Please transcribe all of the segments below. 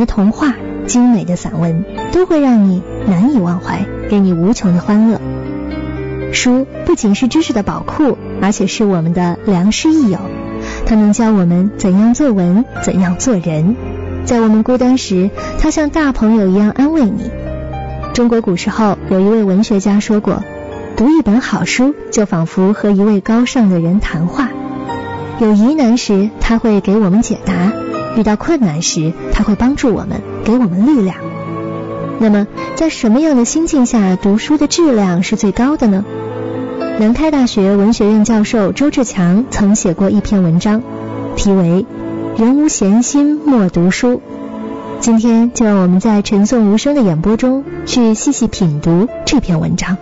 的童话、精美的散文，都会让你难以忘怀，给你无穷的欢乐。书不仅是知识的宝库，而且是我们的良师益友，它能教我们怎样作文，怎样做人。在我们孤单时，它像大朋友一样安慰你。中国古时候有一位文学家说过，读一本好书就仿佛和一位高尚的人谈话，有疑难时他会给我们解答，遇到困难时他会帮助我们，给我们力量。那么在什么样的心境下读书的质量是最高的呢？南开大学文学院教授周志强曾写过一篇文章，题为人无闲心莫读书。今天就让我们在陈颂无声的演播中去细细品读这篇文章。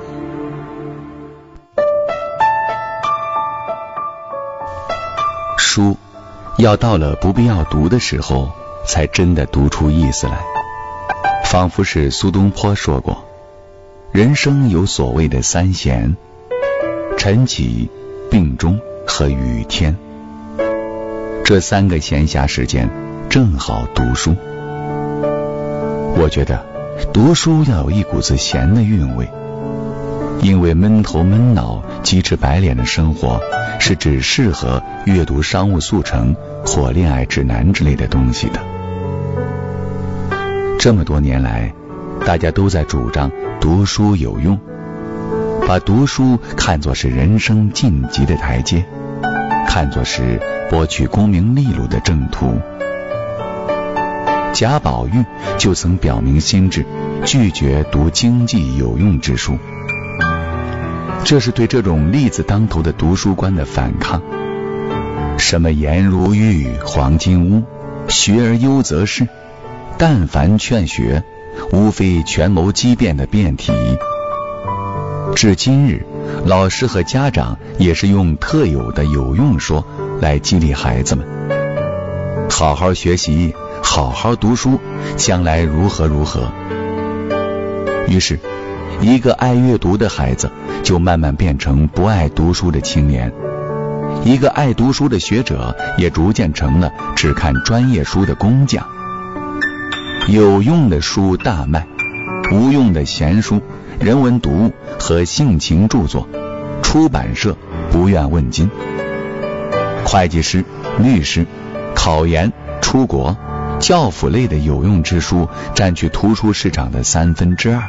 书要到了不必要读的时候，才真的读出意思来。仿佛是苏东坡说过，人生有所谓的三闲，晨起、病终和雨天，这3个闲暇时间正好读书。我觉得读书要有一股子闲的韵味，因为闷头闷脑、鸡翅白脸的生活是只适合阅读商务速成或恋爱指南之类的东西的。这么多年来，大家都在主张读书有用，把读书看作是人生晋级的台阶，看作是博取功名利禄的正途。贾宝玉就曾表明心志，拒绝读经济有用之书，这是对这种利字当头的读书观的反抗。什么颜如玉、黄金屋，学而优则仕，但凡劝学，无非权谋机变的辩题。至今日，老师和家长也是用特有的有用说来激励孩子们，好好学习，好好读书，将来如何如何。于是一个爱阅读的孩子就慢慢变成不爱读书的青年，一个爱读书的学者也逐渐成了只看专业书的工匠。有用的书大卖，无用的闲书、人文读物和性情著作，出版社不愿问津。会计师、律师、考研、出国、教辅类的有用之书占据图书市场的2/3。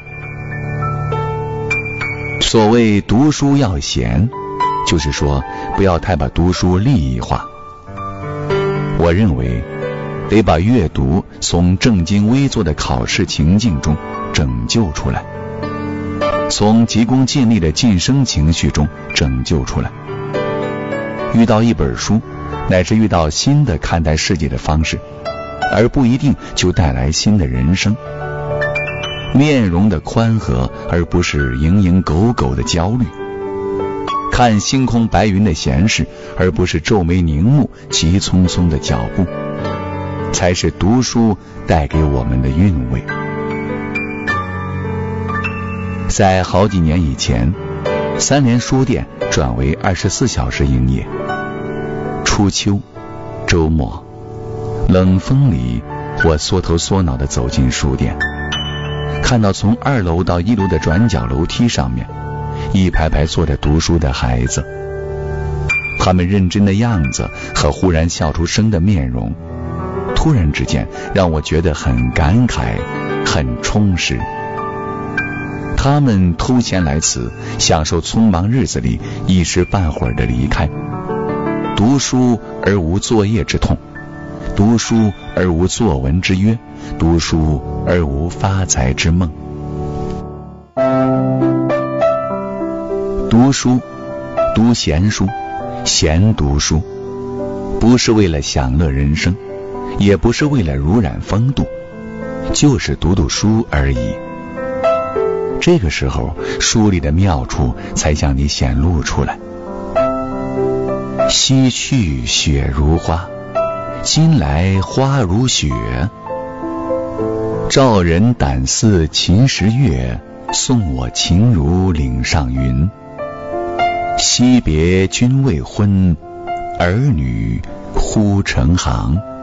所谓读书要闲，就是说不要太把读书利益化。我认为得把阅读从正襟危坐的考试情境中拯救出来，从急功近利的晋升情绪中拯救出来。遇到一本书，乃至遇到新的看待世界的方式，而不一定就带来新的人生。面容的宽和，而不是蝇营狗苟的焦虑。看星空白云的闲适，而不是皱眉凝目、急匆匆的脚步，才是读书带给我们的韵味。在好几年以前，3联书店转为24小时营业。初秋、周末、冷风里，我缩头缩脑地走进书店，看到从2楼到1楼的转角楼梯上面，一排排坐着读书的孩子，他们认真的样子和忽然笑出声的面容，突然之间让我觉得很感慨，很充实。他们偷闲来此，享受匆忙日子里一时半会儿的离开，读书而无作业之痛，读书而无作文之约，读书而无发财之梦。读书，读闲书，闲读书，不是为了享乐人生，也不是为了濡染风度，就是读读书而已。这个时候，书里的妙处才向你显露出来。西去雪如花，今来花如雪。照人胆似秦时月，送我情如岭上云。惜别君未婚，儿女忽成行。